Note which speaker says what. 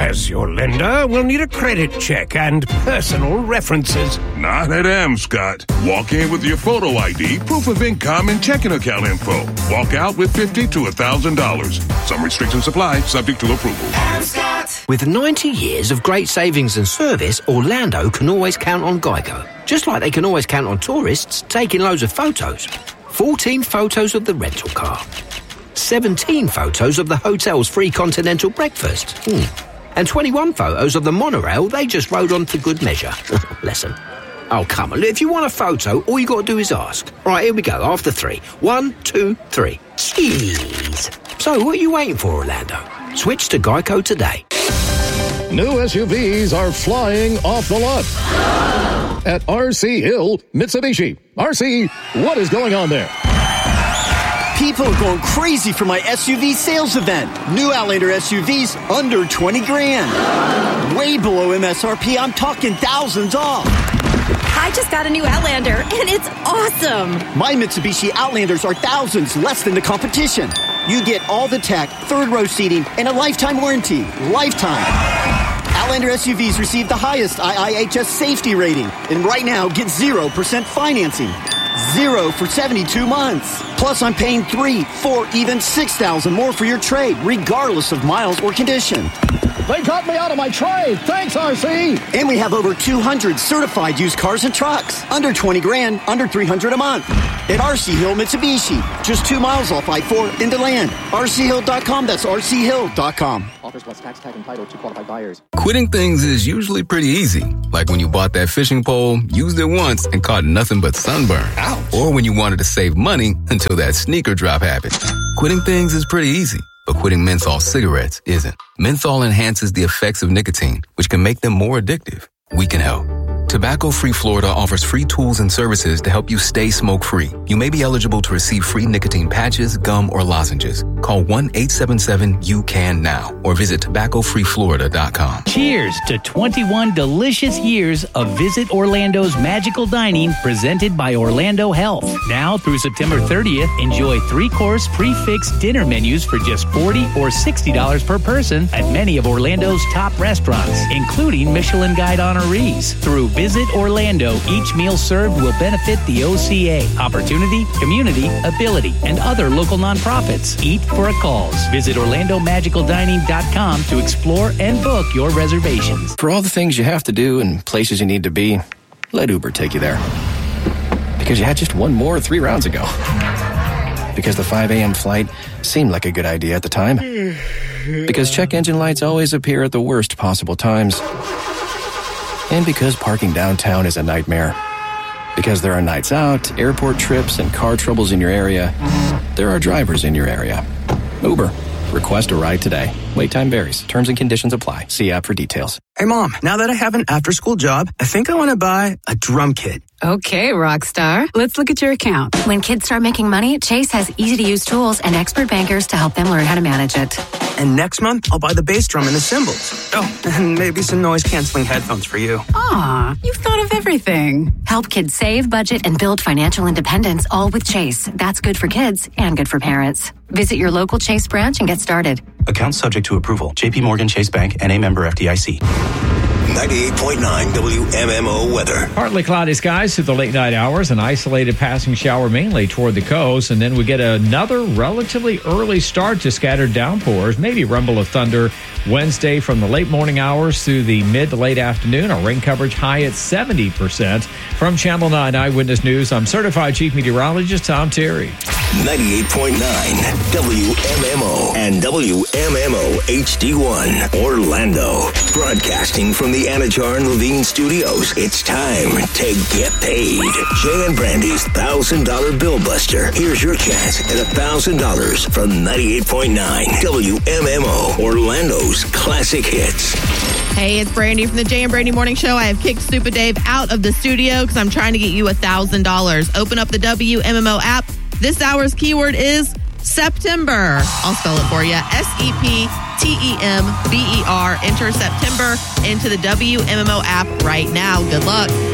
Speaker 1: As your lender, we'll need a credit check and personal references.
Speaker 2: Not at Scott. Walk in with your photo ID, proof of income, and checking account info. Walk out with $50 to $1,000. Some restrictions apply, subject to approval.
Speaker 3: With 90 years of great savings and service, Orlando can always count on Geico. Just like they can always count on tourists taking loads of photos. 14 photos of the rental car. 17 photos of the hotel's free continental breakfast. And 21 photos of the monorail they just rode on for good measure. Lesson. Oh, come on. If you want a photo, all you got to do is ask. Right, here we go. After 3. 1, 2, 3. Cheese. So, what are you waiting for, Orlando? Switch to Geico today.
Speaker 4: New SUVs are flying off the lot at RC Hill Mitsubishi. RC, what is going on there?
Speaker 5: People are going crazy for my SUV sales event. New Outlander SUVs under 20 grand. Way below MSRP. I'm talking thousands off.
Speaker 6: I just got a new Outlander, and it's awesome.
Speaker 5: My Mitsubishi Outlanders are thousands less than the competition. You get all the tech, third row seating, and a lifetime warranty. Lifetime. Outlander SUVs receive the highest IIHS safety rating. And right now, get 0% financing. 0 for 72 months. Plus, I'm paying $3,000, $4,000, even $6,000 more for your trade, regardless of miles or condition.
Speaker 4: They got me out of my trade. Thanks, RC.
Speaker 5: And we have over 200 certified used cars and trucks. Under 20 grand, under $300 a month. At RC Hill Mitsubishi. Just 2 miles off I-4 into land. RCHill.com. That's RCHill.com.
Speaker 7: Offers plus tax tag and title to qualified buyers.
Speaker 8: Quitting things is usually pretty easy. Like when you bought that fishing pole, used it once, and caught nothing but sunburn.
Speaker 4: Ouch.
Speaker 8: Or when you wanted to save money until that sneaker drop happened. Quitting things is pretty easy. But quitting menthol cigarettes isn't. Menthol enhances the effects of nicotine, which can make them more addictive. We can help. Tobacco Free Florida offers free tools and services to help you stay smoke-free. You may be eligible to receive free nicotine patches, gum, or lozenges. Call 1-877-YOU-CAN-NOW or visit tobaccofreeflorida.com.
Speaker 9: Cheers to 21 delicious years of Visit Orlando's Magical Dining presented by Orlando Health. Now through September 30th, enjoy 3-course prefix dinner menus for just $40 or $60 per person at many of Orlando's top restaurants, including Michelin Guide honorees. Through Visit Orlando, each meal served will benefit the OCA, Opportunity, Community, Ability, and other local nonprofits. Eat for a cause. Visit OrlandoMagicalDining.com to explore and book your reservations.
Speaker 10: For all the things you have to do and places you need to be, let Uber take you there. Because you had just one more 3 rounds ago. Because the 5 a.m. flight seemed like a good idea at the time. Because check engine lights always appear at the worst possible times. And because parking downtown is a nightmare. Because there are nights out, airport trips, and car troubles in your area, there are drivers in your area. Uber. Request a ride today. Wait time varies. Terms and conditions apply. See app for details.
Speaker 11: Hey, Mom, now that I have an after-school job, I think I want to buy a drum kit.
Speaker 12: Okay, Rockstar. Let's look at your account.
Speaker 13: When kids start making money, Chase has easy-to-use tools and expert bankers to help them learn how to manage it.
Speaker 11: And next month, I'll buy the bass drum and the cymbals. Oh, and maybe some noise-canceling headphones for you.
Speaker 12: Aw, you've thought of everything.
Speaker 13: Help kids save, budget, and build financial independence, all with Chase. That's good for kids and good for parents. Visit your local Chase branch and get started.
Speaker 14: Account subject to approval. J.P. Morgan Chase Bank, N.A. member FDIC.
Speaker 15: 98.9 WMMO weather.
Speaker 16: Partly cloudy skies through the late night hours. An isolated passing shower mainly toward the coast. And then we get another relatively early start to scattered downpours. Maybe rumble of thunder Wednesday from the late morning hours through the mid to late afternoon. Our rain coverage high at 70%. From Channel 9 Eyewitness News, I'm certified chief meteorologist Tom Terry.
Speaker 15: 98.9 WMMO and WMMO HD1 Orlando. Broadcasting from the Anajar and Levine Studios. It's time to get paid. Jay and Brandy's $1,000 Bill Buster. Here's your chance at $1,000 from 98.9 WMMO Orlando's classic hits.
Speaker 17: Hey, it's Brandy from the Jay and Brandy Morning Show. I have kicked Stupid Dave out of the studio because I'm trying to get you $1,000. Open up the WMMO app. This hour's keyword is September. I'll spell it for you. SEPTEMBER. Enter September into the WMMO app right now. Good luck.